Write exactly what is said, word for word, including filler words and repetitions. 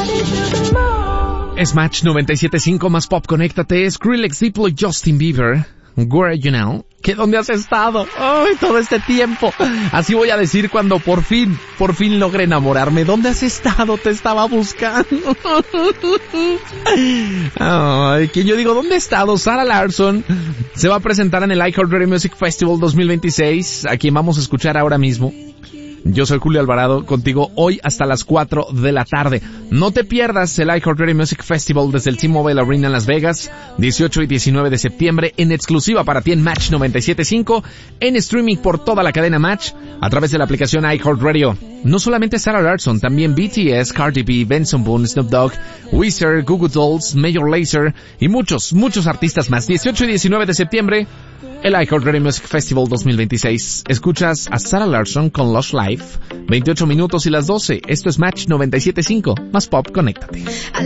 Es Match noventa y siete punto cinco más pop, conéctate. Skrillex, Diplo y Justin Bieber. Where are you now? ¿Qué dónde has estado? ¡Ay, todo este tiempo! Así voy a decir cuando por fin, por fin logré enamorarme. ¿Dónde has estado? Te estaba buscando. Ay, que yo digo, ¿dónde he estado? Sarah Larsson se va a presentar en el iHeartRadio Music Festival dos mil veintiséis, a quien vamos a escuchar ahora mismo. Yo soy Julio Alvarado, contigo hoy hasta las cuatro de la tarde. No te pierdas el iHeartRadio Music Festival desde el T-Mobile Arena en Las Vegas, dieciocho y diecinueve de septiembre, en exclusiva para ti en Match noventa y siete punto cinco, en streaming por toda la cadena Match, a través de la aplicación iHeartRadio. No solamente Sarah Larsson, también B T S, Cardi B, Benson Boone, Snoop Dogg, Weezer, Goo Goo Dolls, Major Lazer y muchos, muchos artistas más. dieciocho y diecinueve de septiembre, el iHeartRadio Music Festival dos mil veintiséis. Escuchas a Sarah Larsson con Lush Life, veintiocho minutos y las doce. Esto es Match noventa y siete punto cinco, más pop, conéctate.